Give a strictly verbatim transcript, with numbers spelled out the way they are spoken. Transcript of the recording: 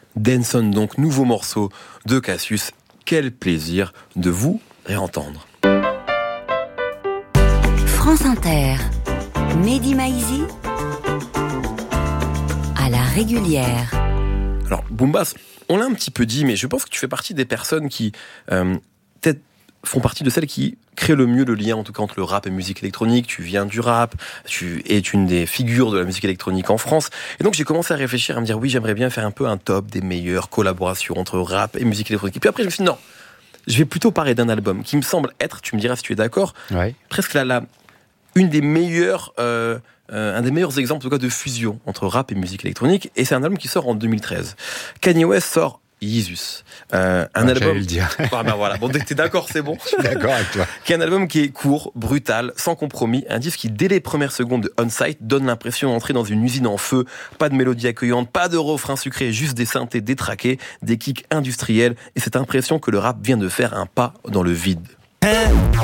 Dancehall, donc nouveau morceau de Cassius. Quel plaisir de vous réentendre. France Inter, Mehdi Maizi, à la régulière. Alors, Boombas, on l'a un petit peu dit, mais je pense que tu fais partie des personnes qui, euh, peut-être, font partie de celles qui créent le mieux le lien, en tout cas, entre le rap et la musique électronique. Tu viens du rap, tu es une des figures de la musique électronique en France. Et donc, j'ai commencé à réfléchir, à me dire, oui, j'aimerais bien faire un peu un top des meilleures collaborations entre rap et musique électronique. Et puis après, je me suis dit, non, je vais plutôt parler d'un album qui me semble être, tu me diras si tu es d'accord, ouais. presque la, la, une des meilleures... Euh, Euh, un des meilleurs exemples en tout cas de fusion entre rap et musique électronique, et c'est un album qui sort en deux mille treize. Kanye West sort Yeezus, euh, un ouais, album. J'allais le dire. Ah ben voilà, bon t'es d'accord, c'est bon. Je suis d'accord avec toi. Qui est un album qui est court, brutal, sans compromis, un disque qui dès les premières secondes de On Sight donne l'impression d'entrer dans une usine en feu. Pas de mélodie accueillante, pas de refrain sucré, juste des synthés détraqués, des kicks industriels, et cette impression que le rap vient de faire un pas dans le vide.